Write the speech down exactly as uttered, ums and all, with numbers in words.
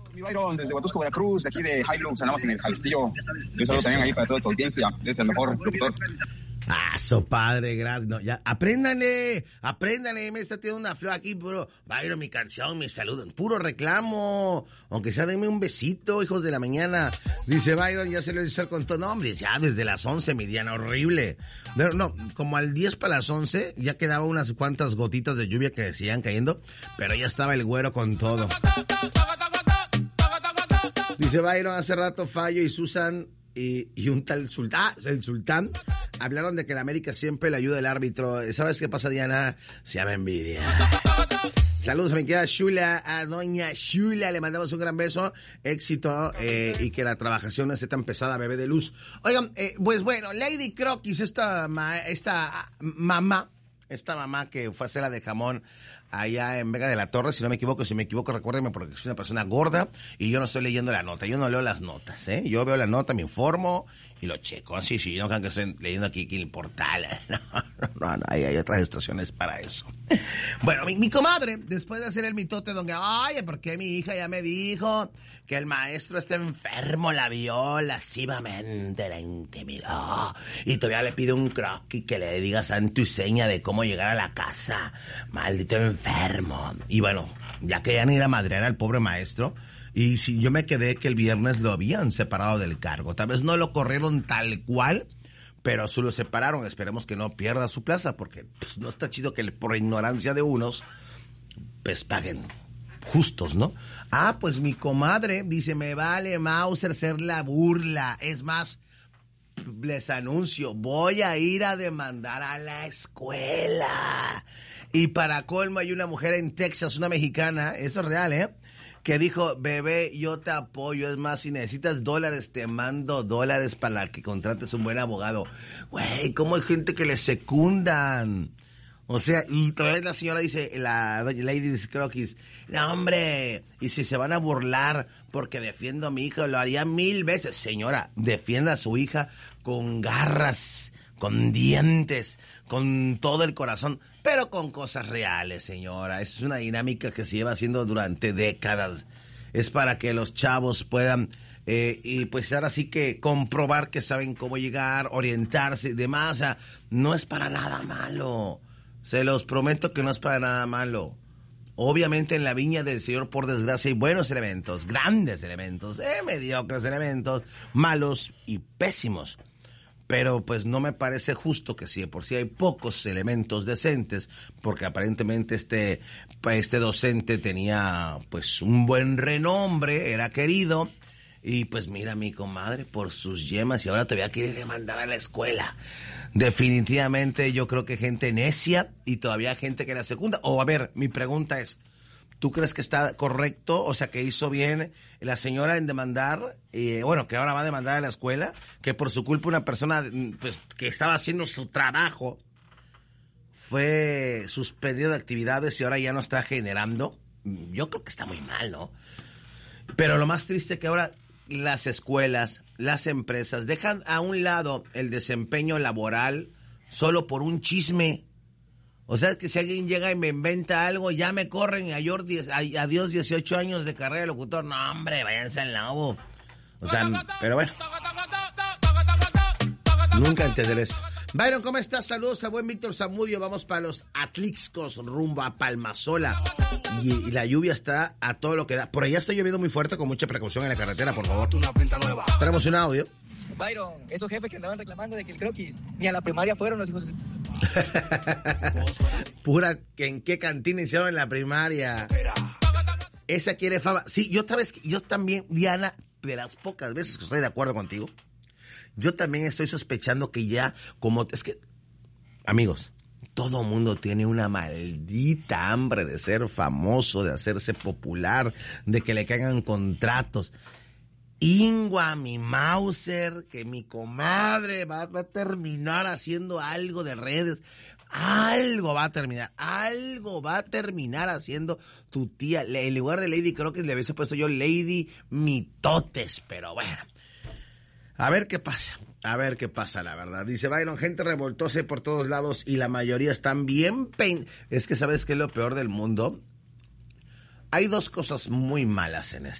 Mi Byron, desde Huatusco, Veracruz, de aquí de Hilux, andamos en el Jalistillo. Un saludo también ahí para toda tu audiencia. Es el mejor locutor. Ah, so padre, gracias. No, ya, apréndanle, apréndanle. Me está teniendo una flor aquí, puro. Byron, mi canción, mi saludo. Puro reclamo. Aunque sea, denme un besito, hijos de la mañana. Dice Byron, ya se lo hizo con todo. No, hombre, ya desde las once, mi Diana, horrible. Pero no, como al diez para las once, ya quedaba unas cuantas gotitas de lluvia que seguían cayendo. Pero ya estaba el güero con todo. Dice Byron, hace rato Fallo y Susan y, y un tal Sultán, ah, el Sultán, hablaron de que en América siempre le ayuda el árbitro. ¿Sabes qué pasa, Diana? Se llama envidia. Saludos a mi querida Shula, a doña Shula, le mandamos un gran beso, éxito, eh, y que la trabajación no esté tan pesada, bebé de luz. Oigan, eh, pues bueno, Lady Croquis, esta, ma, esta mamá, esta mamá que fue a hacer la de jamón allá en Vega de la Torre, si no me equivoco, si me equivoco, recuérdenme porque soy una persona gorda y yo no estoy leyendo la nota, yo no leo las notas, ¿eh? Yo veo la nota, me informo y lo checo. Así, sí, no crean que estoy leyendo aquí, aquí en el portal. No, no, no, hay, hay otras estaciones para eso. Bueno, mi, mi comadre, después de hacer el mitote donde, ay, ¿por qué mi hija ya me dijo que el maestro está enfermo, la vio lascivamente, la intimidó, y todavía le pide un croquis que le diga santo y seña de cómo llegar a la casa? Maldito enfermo. Y bueno, ya querían ir a madrear al pobre maestro, y si yo me quedé que el viernes lo habían separado del cargo. Tal vez no lo corrieron tal cual, pero sí lo separaron. Esperemos que no pierda su plaza, porque pues, no está chido que por ignorancia de unos pues paguen justos, ¿no? Ah, pues mi comadre dice, me vale Mauser ser la burla. Es más, les anuncio, voy a ir a demandar a la escuela. Y para colmo hay una mujer en Texas, una mexicana, eso es real, ¿eh?, que dijo, bebé, yo te apoyo, es más, si necesitas dólares, te mando dólares para que contrates un buen abogado. Güey, ¿cómo hay gente que le secundan? O sea, y todavía la señora dice, la doña Lady Croquis, no, hombre, y si se van a burlar porque defiendo a mi hija, lo haría mil veces. Señora, defienda a su hija con garras, con dientes, con todo el corazón, pero con cosas reales, señora. Es una dinámica que se lleva haciendo durante décadas. Es para que los chavos puedan, eh, y pues ahora sí que comprobar que saben cómo llegar, orientarse y demás. O sea, no es para nada malo. Se los prometo que no es para nada malo. Obviamente en la viña del Señor, por desgracia, hay buenos elementos, grandes elementos, eh, mediocres elementos, malos y pésimos. Pero pues no me parece justo que si de por sí hay pocos elementos decentes, porque aparentemente este, este docente tenía pues un buen renombre, era querido, y pues mira mi comadre por sus yemas y ahora todavía quiere demandar a la escuela. Definitivamente yo creo que gente necia y todavía gente que la secunda. O a ver, mi pregunta es, ¿tú crees que está correcto, o sea, que hizo bien la señora en demandar, eh, bueno, que ahora va a demandar a la escuela, que por su culpa una persona pues que estaba haciendo su trabajo fue suspendido de actividades y ahora ya no está generando? Yo creo que está muy mal, ¿no? Pero lo más triste es que ahora las escuelas, las empresas dejan a un lado el desempeño laboral solo por un chisme. O sea, que si alguien llega y me inventa algo, ya me corren y adiós dieciocho años de carrera de locutor. No, hombre, váyanse al lobo. O sea, pero bueno. Nunca entenderé esto. Byron, ¿cómo estás? Saludos a buen Víctor Zamudio. Vamos para los Atlixcos, rumbo a Palmasola. Y, y la lluvia está a todo lo que da. Por allá está lloviendo muy fuerte, con mucha precaución en la carretera, por favor. Tenemos un audio. Byron, esos jefes que andaban reclamando de que el croquis ni a la primaria fueron los hijos de... Pura, ¿en qué cantina hicieron en la primaria? Esa quiere fama. Sí, yo otra vez, yo también, Diana, de las pocas veces que estoy de acuerdo contigo, yo también estoy sospechando que ya, como, es que, amigos, todo mundo tiene una maldita hambre de ser famoso, de hacerse popular, de que le caigan contratos. Ingua, mi Mauser, que mi comadre va, va a terminar haciendo algo de redes. Algo va a terminar, algo va a terminar haciendo tu tía. En lugar de Lady Croquis le hubiese puesto yo Lady Mitotes, pero bueno. A ver qué pasa, a ver qué pasa, la verdad. Dice Byron, gente revoltóse por todos lados y la mayoría están bien pein... Es que ¿sabes qué es lo peor del mundo? Hay dos cosas muy malas en esto.